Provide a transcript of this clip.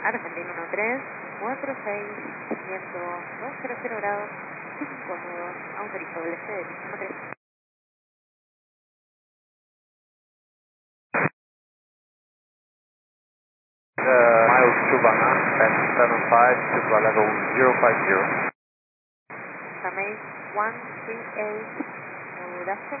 Argentina 13, 46, viento 200 grados, cómodo, autorizo LC de 13. Miles Cubana, 1075, Cuba level 050. Samay 138, good afternoon.